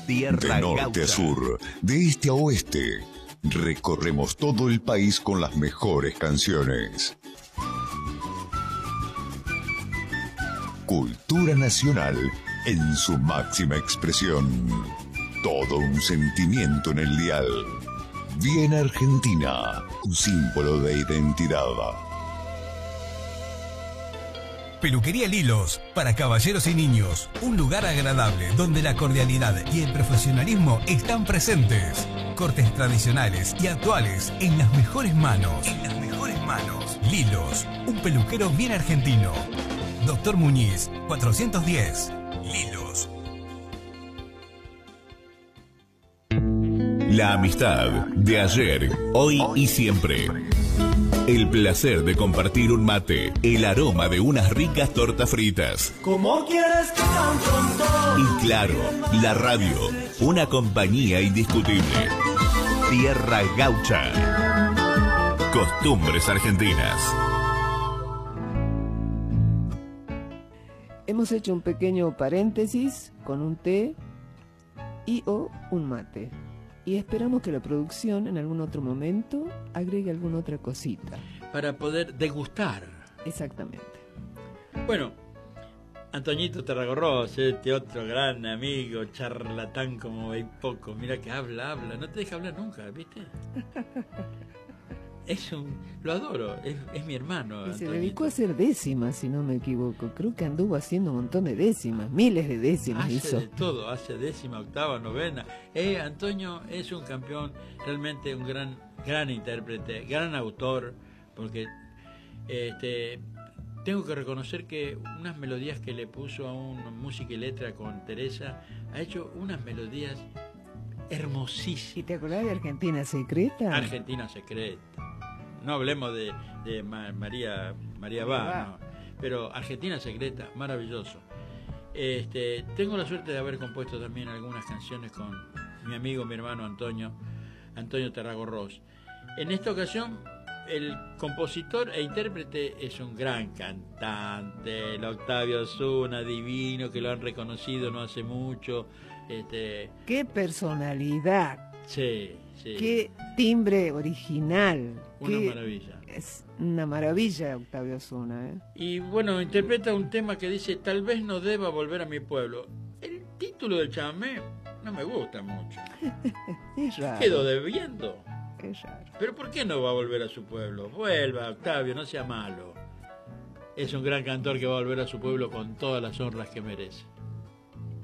Tierra De norte Gaucha. a sur, de este a oeste, recorremos todo el país con las mejores canciones. Cultura nacional en su máxima expresión. Todo un sentimiento en el dial. Bien Argentina, un símbolo de identidad. Peluquería Lilos, para caballeros y niños. Un lugar agradable donde la cordialidad y el profesionalismo están presentes. Cortes tradicionales y actuales en las mejores manos. Lilos, un peluquero bien argentino. Doctor Muñiz, 410. Lilos. La amistad de ayer, hoy y siempre. El placer de compartir un mate, el aroma de unas ricas tortas fritas. ¿Cómo quieres que cante? Y claro, la radio, una compañía indiscutible. Tierra Gaucha. Costumbres argentinas. Hemos hecho un pequeño paréntesis con un té y o un mate. Y esperamos que la producción en algún otro momento agregue alguna otra cosita. Para poder degustar. Exactamente. Bueno, Antoñito Tarragorros, este otro gran amigo, charlatán como hay poco. Mira que habla, no te deja hablar nunca, ¿viste? Lo adoro, es mi hermano. Y se Antoñito. dedicó a hacer décimas, si no me equivoco. Creo que anduvo haciendo un montón de décimas, miles de décimas Hace hizo. de todo, hace décima, octava, novena. Antonio es un campeón, realmente un gran intérprete, gran autor, porque tengo que reconocer que unas melodías que le puso a un música y letra con Teresa, ha hecho unas melodías hermosísimas. ¿Y te acordás de Argentina Secreta? Argentina Secreta. No hablemos de María Va, no. Pero Argentina Secreta, maravilloso. Tengo la suerte de haber compuesto también algunas canciones con mi amigo, mi hermano Antonio Tarragorros. En esta ocasión, el compositor e intérprete es un gran cantante, el Octavio Osuna, divino, que lo han reconocido no hace mucho. ¡Qué personalidad! Sí. ¡Qué timbre original! Una maravilla. Es una maravilla Octavio Osuna, ¿eh? Y bueno, interpreta un tema que dice: tal vez no deba volver a mi pueblo. El título del chamamé no me gusta mucho. Es raro. Quedo debiendo. Es raro. Pero ¿por qué no va a volver a su pueblo? Vuelva, Octavio, no sea malo. Es un gran cantor que va a volver a su pueblo con todas las honras que merece.